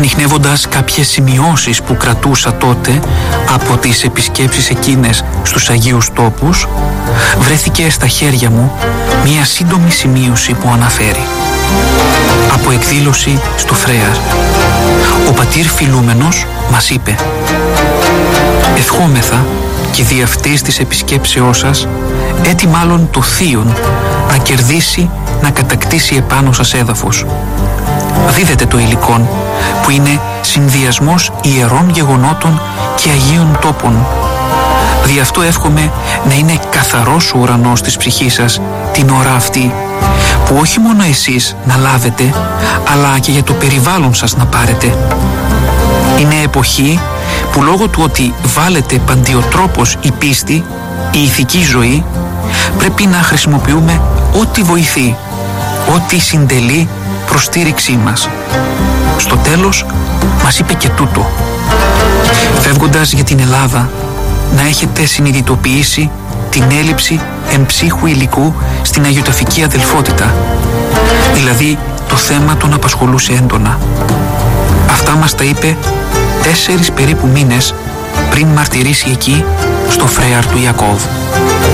ανιχνεύοντας κάποιες σημειώσεις που κρατούσα τότε από τις επισκέψεις εκείνες στους Αγίους Τόπους, βρέθηκε στα χέρια μου μία σύντομη σημείωση που αναφέρει. Από εκδήλωση στο Φρέας, ο πατήρ Φιλούμενος μας είπε: «Ευχόμεθα και δι' αυτής της επισκέψεώς σας, έτι μάλλον το θείον να κερδίσει, να κατακτήσει επάνω σας έδαφος. Δίδετε το υλικόν, που είναι συνδυασμός ιερών γεγονότων και αγίων τόπων. Δι' αυτό εύχομαι να είναι καθαρός ο ουρανός της ψυχής σας την ώρα αυτή, που όχι μόνο εσείς να λάβετε, αλλά και για το περιβάλλον σας να πάρετε. Είναι εποχή που λόγω του ότι βάλετε παντιοτρόπως η πίστη, η ηθική ζωή, πρέπει να χρησιμοποιούμε ό,τι βοηθεί, ό,τι συντελεί προς στήριξή μας». Στο τέλος μας είπε και τούτο: «Φεύγοντας για την Ελλάδα, να έχετε συνειδητοποιήσει την έλλειψη εμψύχου υλικού στην αγιοταφική αδελφότητα, δηλαδή το θέμα τον απασχολούσε έντονα». Αυτά μας τα είπε 4 περίπου μήνες πριν μαρτυρήσει εκεί στο Φρέαρ του Ιακώβ.